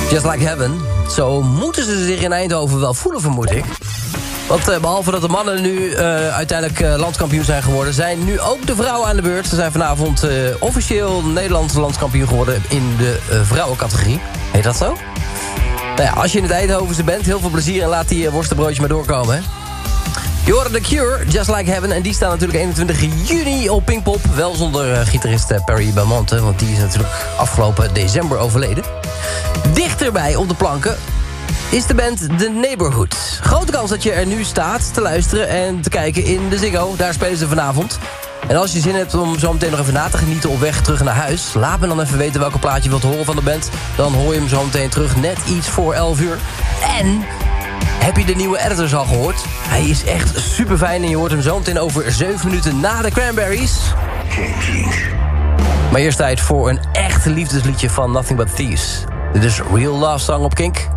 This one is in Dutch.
Just Like Heaven. Zo moeten ze zich in Eindhoven wel voelen, vermoed ik. Want behalve dat de mannen nu uiteindelijk landskampioen zijn geworden... zijn nu ook de vrouwen aan de beurt. Ze zijn vanavond officieel Nederlands landskampioen geworden... in de vrouwencategorie. Heet dat zo? Nou ja, als je in het Eindhovense bent, heel veel plezier... en laat die worstenbroodjes maar doorkomen, hè? Je hoorde The Cure, Just Like Heaven... en die staan natuurlijk 21 juni op Pinkpop. Wel zonder gitarist Perry Belmonte... want die is natuurlijk afgelopen december overleden. Dichterbij op de planken is de band The Neighborhood. Grote kans dat je er nu staat te luisteren en te kijken in de Ziggo. Daar spelen ze vanavond. En als je zin hebt om zo meteen nog even na te genieten op weg terug naar huis... laat me dan even weten welke plaatje je wilt horen van de band. Dan hoor je hem zo meteen terug net iets voor 11 uur. En heb je de nieuwe Editors al gehoord? Hij is echt super fijn en je hoort hem zo meteen over 7 minuten na de Cranberries. Maar eerst tijd voor een echt liefdesliedje van Nothing But Thieves. Dit is Real Love Song op Kink.